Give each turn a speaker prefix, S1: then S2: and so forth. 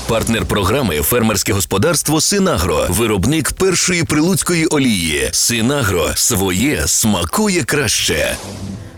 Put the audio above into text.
S1: Партнер програми «Фермерське господарство Синагро». Виробник першої прилуцької олії. Синагро. Своє смакує краще.